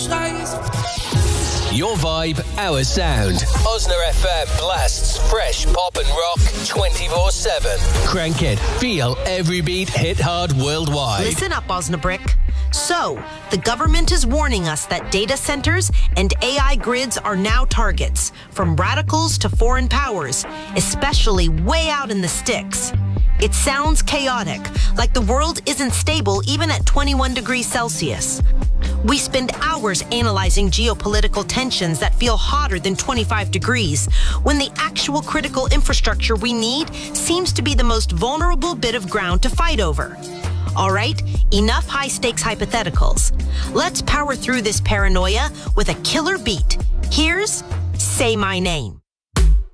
Your vibe, our sound. Osner FM blasts fresh pop and rock 24/7. Crank it. Feel every beat hit hard worldwide. Listen up, Osnabrick. So, the government is warning us that data centers and AI grids are now targets, from radicals to foreign powers, especially way out in the sticks. It sounds chaotic, like the world isn't stable even at 21 degrees Celsius. We spend hours analyzing geopolitical tensions that feel hotter than 25 degrees, when the actual critical infrastructure we need seems to be the most vulnerable bit of ground to fight over. All right, enough high-stakes hypotheticals. Let's power through this paranoia with a killer beat. Here's Say My Name.